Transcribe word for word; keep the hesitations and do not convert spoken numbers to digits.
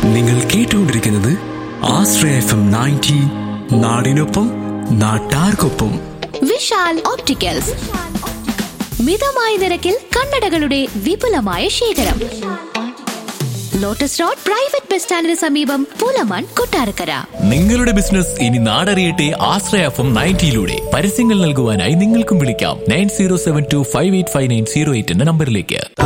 നിങ്ങൾ കേട്ടുകൊണ്ടിരിക്കുന്നത് ആശ്രയ F M ninety, നാടിനൊപ്പം നാട്ടാർക്കൊപ്പം. വിശാൽ ഓപ്റ്റിക്കൽസ്, മിതമായ നിരക്കിൽ കണ്ണടകളുടെ വിപുലമായ ശേഖരം. ലോട്ടസ് റോഡ് പ്രൈവറ്റ് ബസ് സ്റ്റാൻഡിന് സമീപം, പുലമൺ, കൊട്ടാരക്കര. നിങ്ങളുടെ ബിസിനസ് ഇനി നാടറിയട്ടെ ആശ്രയ എഫ് എം നയൻറ്റിയിലൂടെ. പരസ്യങ്ങൾ നൽകുവാനായി നിങ്ങൾക്കും വിളിക്കാം nine zero seven to five eight five nine zero eight എന്ന നമ്പറിലേക്ക്.